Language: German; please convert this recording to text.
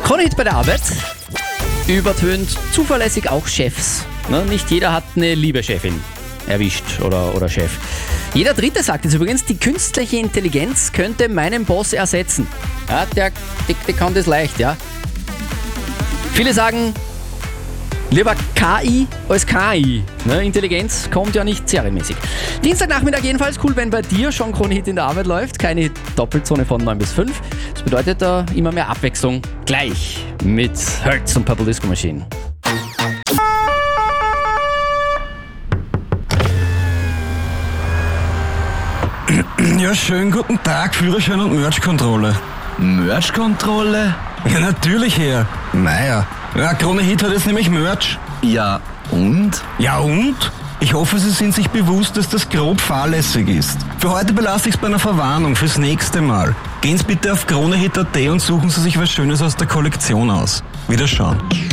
Krone-Hit bei der Arbeit übertönt zuverlässig auch Chefs. Nicht jeder hat eine liebe Chefin erwischt oder Chef. Jeder Dritte sagt jetzt übrigens, die künstliche Intelligenz könnte meinen Boss ersetzen. Ja, der kann das leicht, ja. Viele sagen, lieber KI als KI. Intelligenz kommt ja nicht serienmäßig. Dienstagnachmittag jedenfalls cool, wenn bei dir schon Krone-Hit in der Arbeit läuft. Keine Doppelzone von 9 bis 5. Das bedeutet immer mehr Abwechslung. Gleich mit Hurts und Purple Disco Machine. Ja, schönen guten Tag, Führerschein und Merch-Kontrolle. Merch-Kontrolle? Ja, natürlich, Herr. Meier. Ja, Krone-Hit hat jetzt nämlich Merch. Ja, und? Ja, und? Ich hoffe, Sie sind sich bewusst, dass das grob fahrlässig ist. Für heute belasse ich es bei einer Verwarnung fürs nächste Mal. Gehen Sie bitte auf kronehit.at und suchen Sie sich was Schönes aus der Kollektion aus. Wiederschauen.